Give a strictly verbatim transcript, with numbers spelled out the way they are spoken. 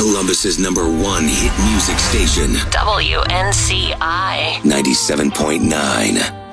Columbus's number one hit music station. W N C I ninety-seven point nine.